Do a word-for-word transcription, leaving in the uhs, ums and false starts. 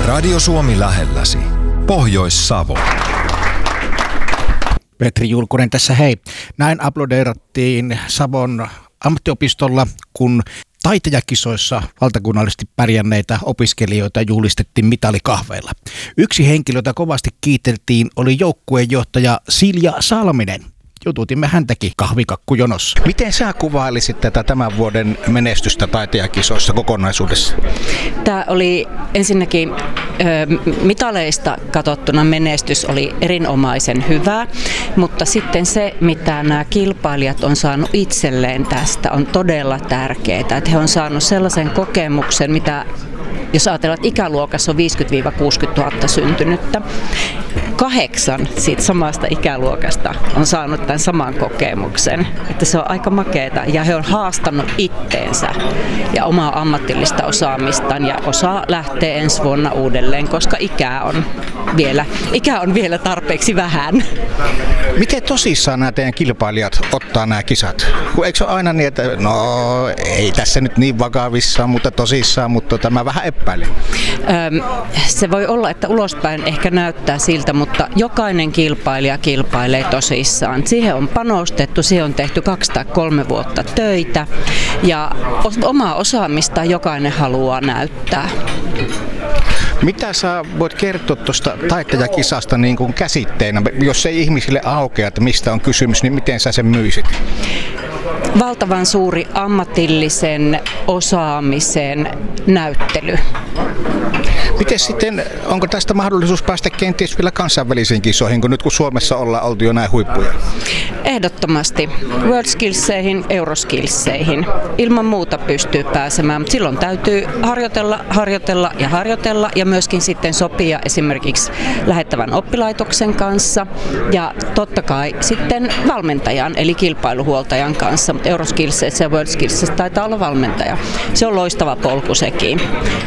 Radio Suomi lähelläsi. Pohjois-Savo. Petri Julkunen tässä, hei. Näin aplodeerattiin Savon ammattiopistolla, kun taitejakisoissa valtakunnallisesti pärjänneitä opiskelijoita juhlistettiin mitalikahveilla. Yksi henkilö, jota kovasti kiiteltiin, oli joukkueenjohtaja Silja Salminen. Jututimme häntäkin kahvikakkujonossa. Miten sä kuvailisit tätä tämän vuoden menestystä taitejakisoissa kokonaisuudessa? Tämä oli ensinnäkin mitaleista katsottuna menestys oli erinomaisen hyvä, mutta sitten se, mitä nämä kilpailijat on saanut itselleen tästä, on todella tärkeää. Että he on saanut sellaisen kokemuksen, mitä jos ajatellaan, että ikäluokassa on viisikymmentä kuusikymmentä tuhatta syntynyttä, kahdeksan siitä samasta ikäluokasta on saanut tämän saman kokemuksen. Että se on aika makeeta ja he on haastanut itteensä ja omaa ammatillista osaamistaan ja osa lähtee ensi vuonna uudelleen, koska ikää on vielä, ikä on vielä tarpeeksi vähän. Miten tosissaan nämä teidän kilpailijat ottaa nämä kisat? Eikö se ole aina niin, että no ei tässä nyt niin vakavissaan, mutta tosissaan, mutta tämä vähän epäilee? Öm, se voi olla, että ulospäin ehkä näyttää siltä, mutta jokainen kilpailija kilpailee tosissaan. Siihen on panostettu, siihen on tehty kaksi tai kolme vuotta töitä ja omaa osaamista jokainen haluaa näyttää. Mitä sä voit kertoa tuosta taitejakisasta niin kuin käsitteenä, jos ei ihmisille aukea, että mistä on kysymys, niin miten sä sen myisit? Valtavan suuri ammatillisen osaamisen näyttely. Miten sitten, onko tästä mahdollisuus päästä kenties vielä kansainvälisiin kisoihin, kun nyt kun Suomessa ollaan oltu jo näin huippuja? Ehdottomasti. WorldSkillseihin, Euroskillseihin. Ilman muuta pystyy pääsemään, mutta silloin täytyy harjoitella, harjoitella ja harjoitella ja myöskin sitten sopia esimerkiksi lähettävän oppilaitoksen kanssa ja totta kai sitten valmentajan eli kilpailuhuoltajan kanssa, mutta Euroskillseissä ja WorldSkillseissä taitaa olla valmentaja. Se on loistava polku sekin.